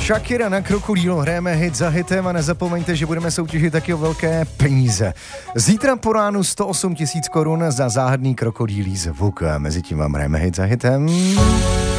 Shakira na krokodýlu, hrajeme hit za hitem a nezapomeňte, že budeme soutěžit taky o velké peníze. Zítra po ránu 108 000 korun za záhadný krokodýlí zvuk. A mezi tím vám hrajeme hit za hitem.